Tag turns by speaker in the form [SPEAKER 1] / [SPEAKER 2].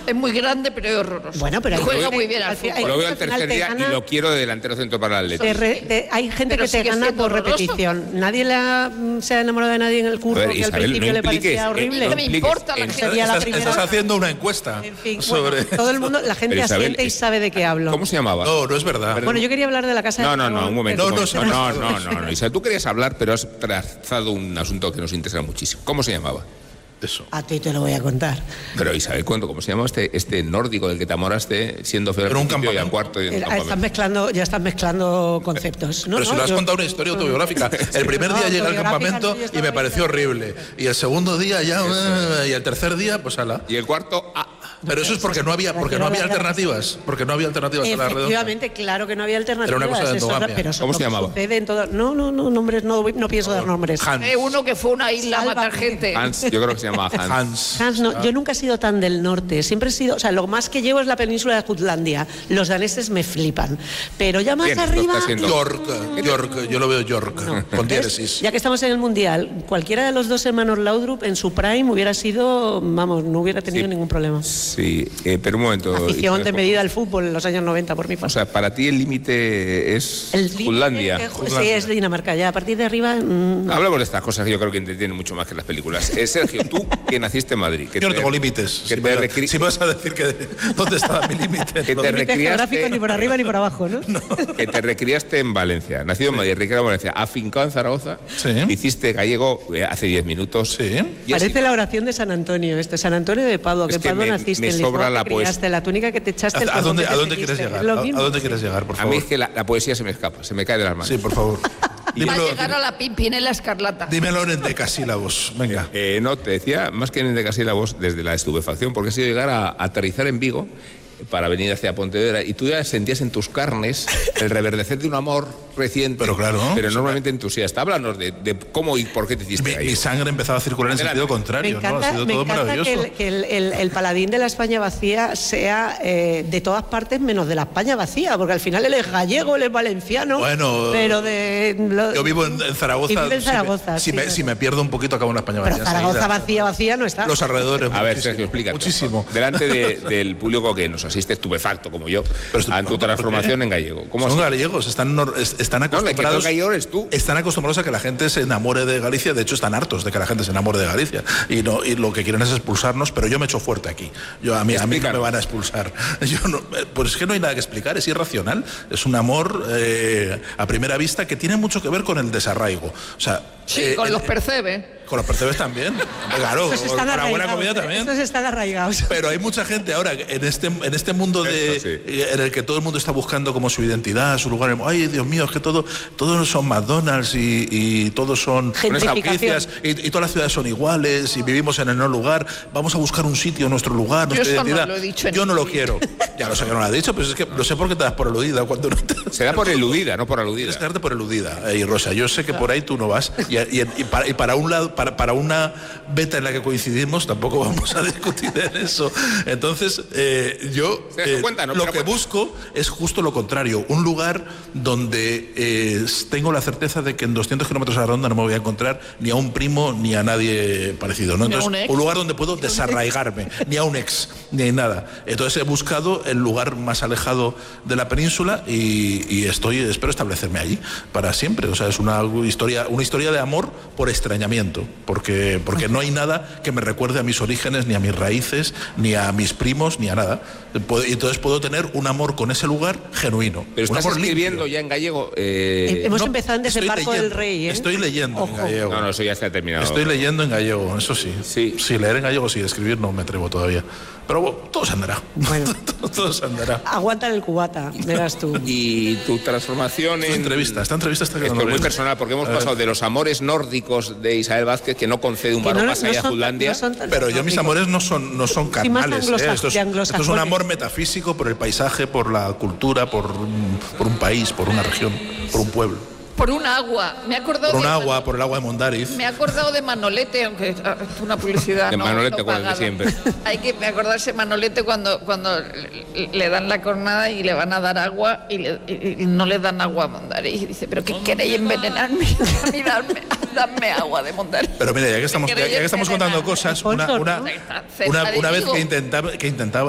[SPEAKER 1] Es muy grande, pero es horroroso.
[SPEAKER 2] Bueno, pero
[SPEAKER 1] juega muy bien al fútbol.
[SPEAKER 3] Lo veo al tercer día y lo quiero de delantero centro para el Atlético.
[SPEAKER 2] Hay gente
[SPEAKER 1] Pero
[SPEAKER 2] que te
[SPEAKER 1] sigue
[SPEAKER 2] gana
[SPEAKER 1] siendo
[SPEAKER 2] por
[SPEAKER 1] horroroso.
[SPEAKER 2] repetición. Nadie se ha enamorado de nadie en el curso,
[SPEAKER 3] A ver,
[SPEAKER 2] que al
[SPEAKER 3] Isabel,
[SPEAKER 2] principio
[SPEAKER 3] no
[SPEAKER 2] le
[SPEAKER 3] impliques,
[SPEAKER 2] parecía horrible.
[SPEAKER 1] No me importa la gente.
[SPEAKER 2] Sería la primera.
[SPEAKER 4] Estás haciendo una encuesta
[SPEAKER 2] En fin,
[SPEAKER 4] sobre...
[SPEAKER 2] bueno, todo el mundo, la gente
[SPEAKER 3] Pero, Isabel,
[SPEAKER 2] asiente y sabe de qué hablo.
[SPEAKER 3] ¿Cómo se llamaba?
[SPEAKER 4] No es verdad.
[SPEAKER 2] Bueno, yo quería hablar de la casa de
[SPEAKER 3] No, un momento.
[SPEAKER 4] No,
[SPEAKER 3] No, Isabel, tú querías hablar, pero has trazado un asunto que nos interesa muchísimo. ¿Cómo se llamaba?
[SPEAKER 4] Eso.
[SPEAKER 2] A ti te lo voy a contar.
[SPEAKER 3] Pero Isabel, ¿cómo se llamaba este nórdico del que te enamoraste siendo fiel al
[SPEAKER 4] Era un
[SPEAKER 3] principio y al
[SPEAKER 4] campamento.
[SPEAKER 3] cuarto y en un campamento?
[SPEAKER 2] Ya estás mezclando conceptos. No,
[SPEAKER 4] Pero si lo has contado una historia autobiográfica. El primer día llegué al campamento y me pareció horrible. Y el segundo día ya... Y el tercer día, pues ala.
[SPEAKER 3] Y el cuarto,
[SPEAKER 4] Pero eso es porque no había alternativas. Porque no había alternativas a la redonda.
[SPEAKER 2] Efectivamente, claro que no había alternativas.
[SPEAKER 4] Era una cosa de endogamia.
[SPEAKER 2] Pero eso
[SPEAKER 3] ¿Cómo
[SPEAKER 2] no
[SPEAKER 3] se llamaba?
[SPEAKER 2] sucede en todo. No, nombres, no pienso dar nombres.
[SPEAKER 4] Hans.
[SPEAKER 1] Uno que fue a una isla a matar gente.
[SPEAKER 3] Hans, yo creo que se llamaba Hans.
[SPEAKER 2] Hans, no, yo nunca he sido tan del norte. Siempre he sido, o sea, lo más que llevo es la península de Jutlandia. Los daneses me flipan. Pero ya más
[SPEAKER 3] Bien, lo
[SPEAKER 2] arriba.
[SPEAKER 3] está haciendo.
[SPEAKER 4] York, yo lo veo York, con diéresis.
[SPEAKER 2] Ya que estamos en el Mundial, cualquiera de los dos hermanos Laudrup en su prime hubiera sido, vamos, no hubiera tenido ningún problema.
[SPEAKER 3] Sí, pero un momento.
[SPEAKER 2] Afición
[SPEAKER 3] Isabel,
[SPEAKER 2] de medida al fútbol en los años 90 por mi
[SPEAKER 3] O
[SPEAKER 2] parte.
[SPEAKER 3] sea, para ti el límite es Jutlandia.
[SPEAKER 2] Sí, es Dinamarca. Ya a partir de arriba.
[SPEAKER 3] Hablamos de estas cosas que yo creo que entretienen mucho más que las películas. Sergio, tú que naciste en Madrid.
[SPEAKER 4] Yo no tengo límites. Si vas a decir que dónde estaba mi límite.
[SPEAKER 3] Que te
[SPEAKER 2] Límite geográfico ni por arriba ni por abajo, ¿no?
[SPEAKER 3] Que te recriaste en Valencia, nacido en Madrid, recriado en Valencia, afincado en Zaragoza,
[SPEAKER 4] Sí.
[SPEAKER 3] hiciste gallego hace 10 minutos.
[SPEAKER 4] Sí.
[SPEAKER 3] Y así-
[SPEAKER 2] Parece la oración de San Antonio, San Antonio de Padua,
[SPEAKER 3] Es
[SPEAKER 2] que
[SPEAKER 3] que
[SPEAKER 2] Padua
[SPEAKER 3] me
[SPEAKER 2] naciste
[SPEAKER 3] sobra
[SPEAKER 2] en Lisboa,
[SPEAKER 3] la
[SPEAKER 2] te criaste, la túnica que te echaste, el
[SPEAKER 4] ¿A
[SPEAKER 2] cordón
[SPEAKER 4] dónde,
[SPEAKER 2] que te
[SPEAKER 4] a dónde quieres
[SPEAKER 2] ceñiste.
[SPEAKER 4] llegar?
[SPEAKER 2] Es lo mismo.
[SPEAKER 4] ¿A dónde quieres llegar, por
[SPEAKER 3] A
[SPEAKER 4] favor?
[SPEAKER 3] mí es que la poesía se me escapa, se me cae de las manos.
[SPEAKER 4] Sí, por favor.
[SPEAKER 1] Va a llegar a la Pimpinela Escarlata.
[SPEAKER 4] Dímelo en decasílabos. Venga.
[SPEAKER 3] No, te decía, más que en decasílabos, desde la estupefacción, porque he sido llegar a aterrizar en Vigo para venir hacia Pontevedra y tú ya sentías en tus carnes el reverdecer de un amor reciente,
[SPEAKER 4] Pero claro.
[SPEAKER 3] pero enormemente entusiasta. Háblanos de cómo y por qué te hiciste
[SPEAKER 4] Mi
[SPEAKER 3] gallego.
[SPEAKER 4] sangre empezaba a circular en sentido
[SPEAKER 2] Me
[SPEAKER 4] contrario, ¿no? Ha
[SPEAKER 2] encanta,
[SPEAKER 4] sido
[SPEAKER 2] me
[SPEAKER 4] todo
[SPEAKER 2] encanta
[SPEAKER 4] maravilloso.
[SPEAKER 2] que el paladín de la España vacía sea de todas partes menos de la España vacía, porque al final él es gallego, él es valenciano,
[SPEAKER 4] Bueno,
[SPEAKER 2] pero
[SPEAKER 4] Yo vivo en Zaragoza.
[SPEAKER 2] Y vive en Zaragoza,
[SPEAKER 4] Si me pierdo un poquito, acabo en la España
[SPEAKER 2] Pero
[SPEAKER 4] vacía
[SPEAKER 2] Zaragoza
[SPEAKER 4] enseguida.
[SPEAKER 2] vacía no está.
[SPEAKER 4] Los alrededores.
[SPEAKER 3] A ver,
[SPEAKER 4] muchísimo.
[SPEAKER 3] Sergio, explica.
[SPEAKER 4] Muchísimo.
[SPEAKER 3] Delante del público que nos asiste estupefacto, como yo, a tu transformación en gallego. ¿Cómo
[SPEAKER 4] Son
[SPEAKER 3] así?
[SPEAKER 4] gallegos, están
[SPEAKER 3] No, el que no
[SPEAKER 4] acostumbrados.
[SPEAKER 3] es gallego eres tú.
[SPEAKER 4] Están acostumbrados a que la gente se enamore de Galicia. De hecho, están hartos de que la gente se enamore de Galicia. Y lo que quieren es expulsarnos, pero yo me echo fuerte aquí. A mí no me van a expulsar. Pues es que no hay nada que explicar, es irracional. Es un amor a primera vista que tiene mucho que ver con el desarraigo. O sea,
[SPEAKER 1] Sí, con los percebe.
[SPEAKER 4] con los percebes también. Claro,
[SPEAKER 2] Estos
[SPEAKER 4] con
[SPEAKER 2] están
[SPEAKER 4] la buena
[SPEAKER 2] arraigados,
[SPEAKER 4] comida también.
[SPEAKER 2] Estos están arraigados.
[SPEAKER 4] Pero hay mucha gente ahora en este mundo en el que todo el mundo está buscando como su identidad, su lugar. Ay, Dios mío, es que todos son McDonald's y todos son
[SPEAKER 2] Gentrificación.
[SPEAKER 4] franquicias y todas las ciudades son iguales y vivimos en el no lugar. Vamos a buscar un sitio, nuestro lugar, nuestra
[SPEAKER 1] Yo eso no
[SPEAKER 4] identidad.
[SPEAKER 1] lo he dicho en
[SPEAKER 4] Yo no lo
[SPEAKER 1] mi
[SPEAKER 4] quiero. Ya lo sé que no lo has dicho, pero es que lo sé porque te das por aludida cuando no te...
[SPEAKER 3] Se da por eludida, no por aludida.
[SPEAKER 4] Tienes que darte por eludida, y Rosa. Yo sé que por ahí tú no vas. Y para un lado, para una beta en la que coincidimos, tampoco vamos a discutir en eso. Entonces, yo
[SPEAKER 3] Cuéntanos,
[SPEAKER 4] lo
[SPEAKER 3] pero
[SPEAKER 4] que busco es justo lo contrario. Un lugar donde tengo la certeza de que en 200 kilómetros a la redonda no me voy a encontrar ni a un primo ni a nadie parecido, ¿no?
[SPEAKER 1] Ni a
[SPEAKER 4] Entonces,
[SPEAKER 1] un ex.
[SPEAKER 4] un lugar donde puedo desarraigarme, ni a un ex, ni a nada. Entonces he buscado el lugar más alejado de la península y espero establecerme allí para siempre. O sea, es una historia de amor por extrañamiento, porque no hay nada que me recuerde a mis orígenes, ni a mis raíces, ni a mis primos, ni a nada. Entonces puedo tener un amor con ese lugar genuino.
[SPEAKER 3] Pero
[SPEAKER 4] un
[SPEAKER 3] estás
[SPEAKER 4] amor
[SPEAKER 3] escribiendo
[SPEAKER 4] limpio.
[SPEAKER 3] ya en gallego.
[SPEAKER 2] Hemos
[SPEAKER 4] No,
[SPEAKER 2] empezado en
[SPEAKER 4] estoy
[SPEAKER 2] Desembarco del
[SPEAKER 4] leyendo,
[SPEAKER 2] Rey, ¿eh?
[SPEAKER 4] Estoy leyendo en
[SPEAKER 2] Ojo.
[SPEAKER 4] gallego.
[SPEAKER 3] No, eso ya se ha terminado.
[SPEAKER 4] Estoy leyendo en gallego, eso sí.
[SPEAKER 3] Sí.
[SPEAKER 4] Sí, leer en gallego sí, escribir no me atrevo todavía. Pero bueno, todo se andará.
[SPEAKER 2] Bueno.
[SPEAKER 4] todo se andará.
[SPEAKER 2] Aguanta el cubata, verás tú.
[SPEAKER 3] Y tu transformación
[SPEAKER 4] Esta
[SPEAKER 3] en...
[SPEAKER 4] entrevista está que
[SPEAKER 3] Esto
[SPEAKER 4] no
[SPEAKER 3] es muy
[SPEAKER 4] veo.
[SPEAKER 3] personal, porque hemos pasado de los amores nórdicos de Isabel Vázquez, que no concede un
[SPEAKER 2] Que
[SPEAKER 3] barro
[SPEAKER 2] no-
[SPEAKER 3] más allá
[SPEAKER 2] no
[SPEAKER 3] de
[SPEAKER 2] son-
[SPEAKER 3] Jutlandia.
[SPEAKER 2] no son tan
[SPEAKER 4] Pero yo mis amores no son carnales. Esto es un
[SPEAKER 2] anglosajones.
[SPEAKER 4] amor metafísico por el paisaje, por la cultura, por un país, por una región, por un pueblo.
[SPEAKER 1] Por un agua. Me he acordado
[SPEAKER 4] Por un
[SPEAKER 1] de
[SPEAKER 4] agua, por el agua de Mondariz.
[SPEAKER 1] Me he acordado de Manolete, aunque es una publicidad.
[SPEAKER 3] De
[SPEAKER 1] no,
[SPEAKER 3] Manolete,
[SPEAKER 1] no
[SPEAKER 3] con el de
[SPEAKER 1] pagada.
[SPEAKER 3] siempre.
[SPEAKER 1] Hay que acordarse de Manolete cuando le dan la cornada y le van a dar agua y no le dan agua a Mondariz. Y dice, ¿pero qué queréis envenenarme? A mí dadme agua de Mondariz.
[SPEAKER 4] Pero mira, ya que estamos contando cosas, una vez que intentaba